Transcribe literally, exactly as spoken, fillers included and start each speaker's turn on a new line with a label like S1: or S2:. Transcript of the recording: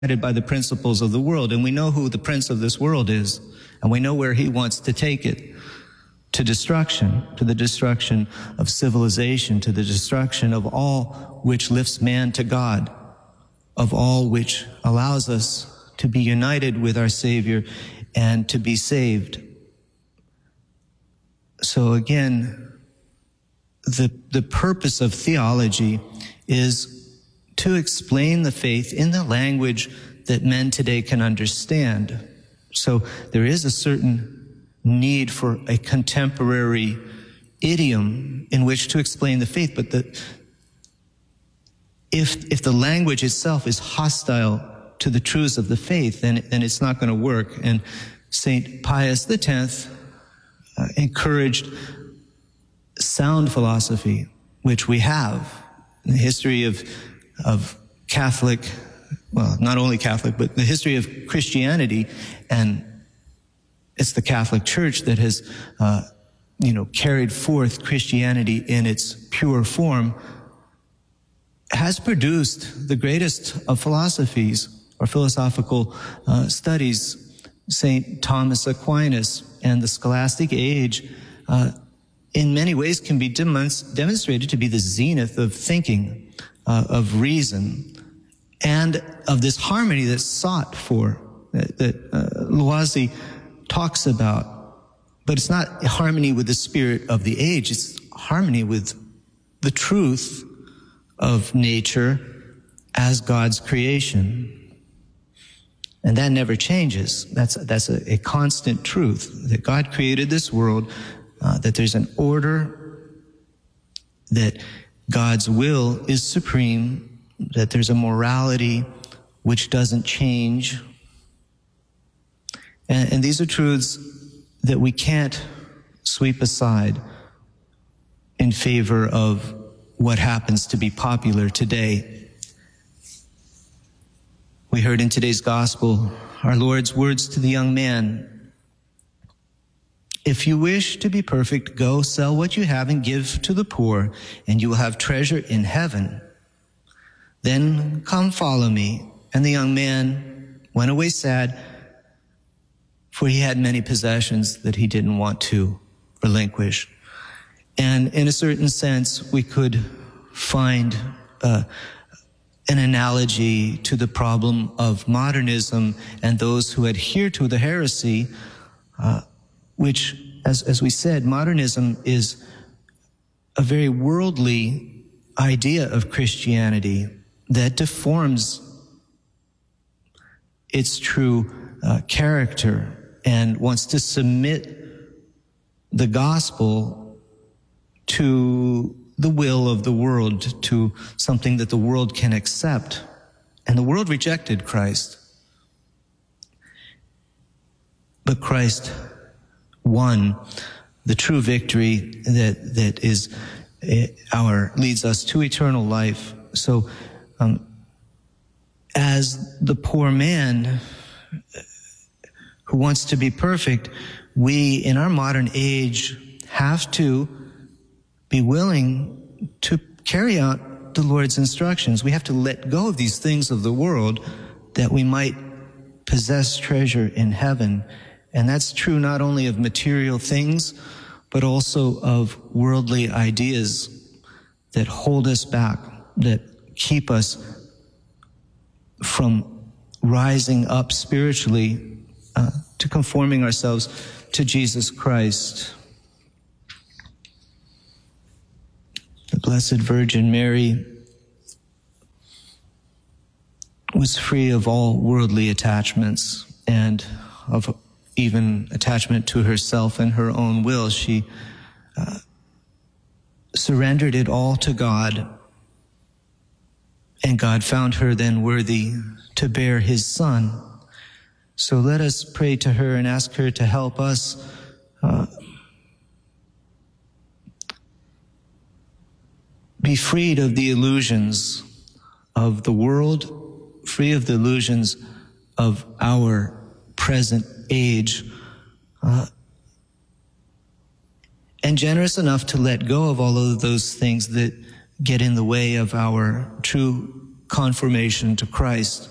S1: by the principles of the world, and we know who the prince of this world is, and we know where he wants to take it, to destruction, to the destruction of civilization, to the destruction of all which lifts man to God, of all which allows us to be united with our Savior and to be saved. So again, the, the purpose of theology is to explain the faith in the language that men today can understand. So there is a certain need for a contemporary idiom in which to explain the faith, but the, if, if the language itself is hostile to the truths of the faith, then, then it's not going to work. And Saint Pius the Tenth uh, encouraged sound philosophy, which we have in the history of of Catholic, well, not only Catholic, but the history of Christianity, and it's the Catholic Church that has, uh, you know, carried forth Christianity in its pure form, has produced the greatest of philosophies or philosophical uh, studies. Saint Thomas Aquinas and the scholastic age, uh, in many ways can be demonst- demonstrated to be the zenith of thinking, Uh, of reason, and of this harmony that's sought for, that, that uh, Loisy talks about. But it's not harmony with the spirit of the age, it's harmony with the truth of nature as God's creation. And that never changes. That's, that's a, a constant truth, that God created this world, uh, that there's an order, that God's will is supreme, that there's a morality which doesn't change. And, and these are truths that we can't sweep aside in favor of what happens to be popular today. We heard in today's gospel our Lord's words to the young man: "If you wish to be perfect, go sell what you have and give to the poor, and you will have treasure in heaven. Then come follow me." And the young man went away sad, for he had many possessions that he didn't want to relinquish. And in a certain sense, we could find uh, an analogy to the problem of modernism and those who adhere to the heresy, uh, which, as, as we said, modernism is a very worldly idea of Christianity that deforms its true uh, character and wants to submit the gospel to the will of the world, to something that the world can accept. And the world rejected Christ. But Christ won the true victory that that is our leads us to eternal life. So um, as the poor man who wants to be perfect, we in our modern age have to be willing to carry out the Lord's instructions. We have to let go of these things of the world that we might possess treasure in heaven. And that's true not only of material things, but also of worldly ideas that hold us back, that keep us from rising up spiritually uh, to conforming ourselves to Jesus Christ. The Blessed Virgin Mary was free of all worldly attachments and of even attachment to herself and her own will. She uh, surrendered it all to God, and God found her then worthy to bear his Son. So let us pray to her and ask her to help us uh, be freed of the illusions of the world, free of the illusions of our present age, uh, and generous enough to let go of all of those things that get in the way of our true conformation to Christ.